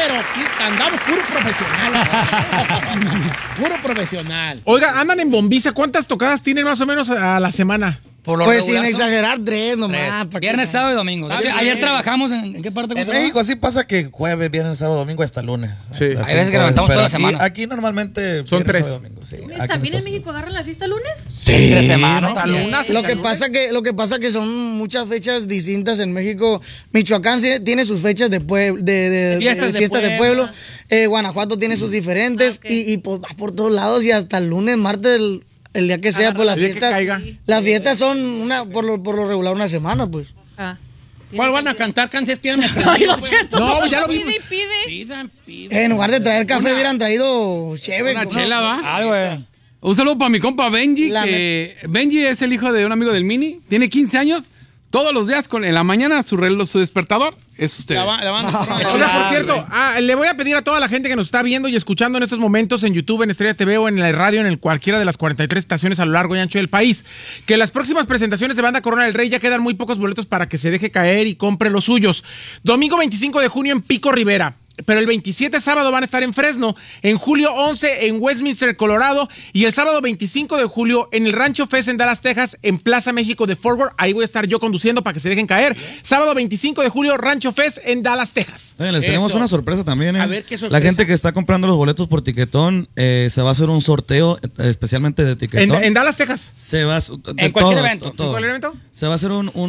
pero aquí andamos puro profesional. Puro profesional. Oiga, andan en Bombiza. ¿Cuántas tocadas tienen más o menos a la semana? Por lo Pues regular sin son exagerar, 3 nomás. viernes, sábado y domingo. De hecho, ayer trabajamos en qué parte? En México así pasa que jueves, viernes, sábado, domingo hasta lunes. Sí. Hasta Hay veces que cinco, levantamos pero toda la semana. Aquí normalmente son viernes, 3. sábado, domingo, sí. Lunes, Aquí ¿también no en está México agarran la fiesta lunes? Sí, 3 semanas. Hasta lunes. Lo que pasa que son muchas fechas distintas en México. Michoacán tiene sus fechas de fiestas de pueblo. Guanajuato tiene sus diferentes. Y pues va por todos lados y hasta el lunes, martes, el día que sea, pues las fiestas. Las fiestas son por lo regular una semana, pues. ¿Cuál van a cantar? Canciones que ya me Ay, Don Cheto, No, ya lo vi. pide. Pide. En lugar de traer café hubieran traído chévere. Una chela, ¿va? Ah, güey. Un saludo para mi compa Benji, La que Benji es el hijo de un amigo del Mini. Tiene 15 años. Todos los días en la mañana su despertador es usted. La banda Oiga, por cierto, le voy a pedir a toda la gente que nos está viendo y escuchando en estos momentos en YouTube, en Estrella TV o en la radio, en cualquiera de las 43 estaciones a lo largo y ancho del país, que las próximas presentaciones de Banda Corona del Rey ya quedan muy pocos boletos para que se deje caer y compre los suyos. Domingo 25 de junio en Pico Rivera. Pero el 27 sábado van a estar en Fresno, en julio 11 en Westminster, Colorado, y el sábado 25 de julio en el Rancho Fest en Dallas, Texas, en Plaza México de Fort Worth. Ahí voy a estar yo conduciendo para que se dejen caer. Sábado 25 de julio, Rancho Fest en Dallas, Texas. Oye, les tenemos una sorpresa también. A ver, ¿qué sorpresa? La gente que está comprando los boletos por Tiquetón, se va a hacer un sorteo especialmente de Tiquetón. En Dallas, Texas. Se va En cualquier evento. todo. ¿En cualquier evento? Se va a hacer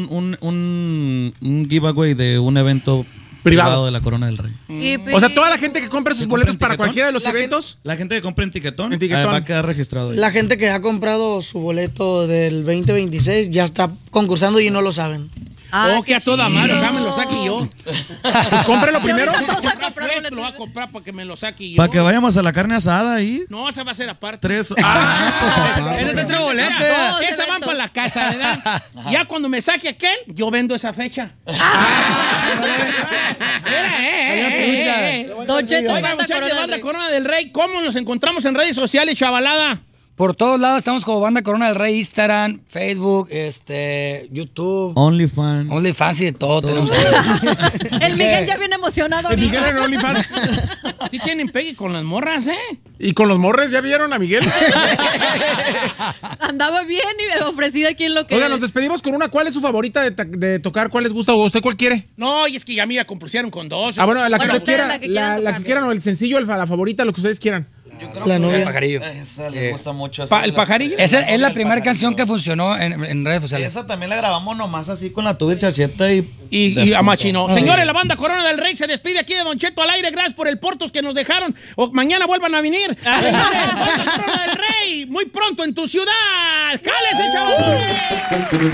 un giveaway de un evento privado de la Corona del Rey. O sea, toda la gente que compre sus boletos para cualquiera de los eventos. La gente que compre en Tiquetón, Tiquetón. va a quedar registrado ahí. La gente que ha comprado su boleto del 2026 ya está concursando y no lo saben. Que a toda madre, me lo saque yo. Pues cómprelo primero. Lo voy a comprar para que me lo saque yo. Para que vayamos a la carne asada ahí. No, esa va a ser aparte. 3. Ese es otro boleto. Esa van para la casa, ¿verdad? Ya cuando me saque aquel, yo vendo esa fecha. Don Cheto, Oiga, muchachos de Banda Corona del Rey, ¿cómo nos encontramos en redes sociales, chavalada? Por todos lados estamos como Banda Corona del Rey, Instagram, Facebook, YouTube, OnlyFans y de todo. Tenemos El Miguel ya viene emocionado. El Miguel en OnlyFans. Sí tienen pegue con las morras, ¿eh? ¿Y con los morres ya vieron a Miguel? Andaba bien y ofrecida aquí en lo que... Oiga, nos despedimos con una. ¿Cuál es su favorita de tocar? ¿Cuál les gusta? ¿O usted cuál quiere? No, y es que ya me ya compusieron con dos. Ah, bueno, la que Bueno, usted quiera. la que quieran La tocar. que quieran o el sencillo, la favorita, lo que ustedes quieran. La novia. El pajarillo. Esa les gusta mucho. ¿El pajarillo? Esa es la primera canción que funcionó en redes sociales. Esa también la grabamos nomás así con la tuba y chacheta y a Machino. Señores, la Banda Corona del Rey se despide aquí de Don Cheto al aire. Gracias por el portos que nos dejaron. Mañana vuelvan a venir. Señores, Banda Corona del Rey, muy pronto en tu ciudad. ¡Jálese, chavos!